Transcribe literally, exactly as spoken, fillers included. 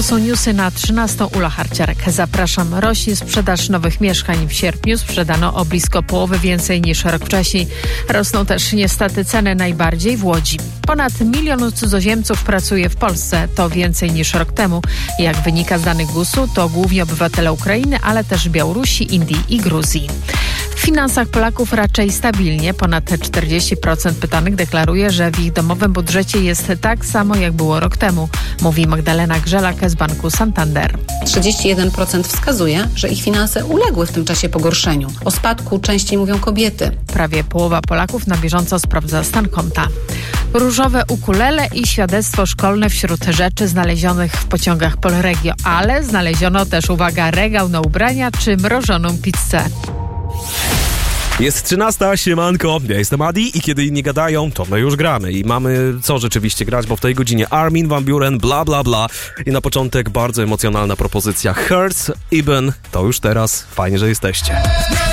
są newsy na trzynastą. Ula Harciarek. Zapraszam. Rośnie sprzedaż nowych mieszkań. W sierpniu sprzedano o blisko połowy więcej niż rok wcześniej. Rosną też niestety ceny najbardziej w Łodzi. Ponad milion cudzoziemców pracuje w Polsce. To więcej niż rok temu. Jak wynika z danych gusu, to głównie obywatele Ukrainy, ale też Białorusi, Indii i Gruzji. W finansach Polaków raczej stabilnie. Ponad czterdzieści procent pytanych deklaruje, że w ich domowym budżecie jest tak samo, jak było rok temu, mówi Magdalena Grzelak z Banku Santander. trzydzieści jeden procent wskazuje, że ich finanse uległy w tym czasie pogorszeniu. O spadku częściej mówią kobiety. Prawie połowa Polaków na bieżąco sprawdza stan konta. Różowe ukulele i świadectwo szkolne wśród rzeczy znalezionych w pociągach Polregio, ale znaleziono też, uwaga, regał na ubrania czy mrożoną pizzę. Jest trzynasta, siemanko, ja jestem Adi i kiedy inni gadają, to my już gramy i mamy co rzeczywiście grać, bo w tej godzinie Armin van Buuren, bla bla bla i na początek bardzo emocjonalna propozycja Hertz, Ibn, to już teraz, fajnie, że jesteście.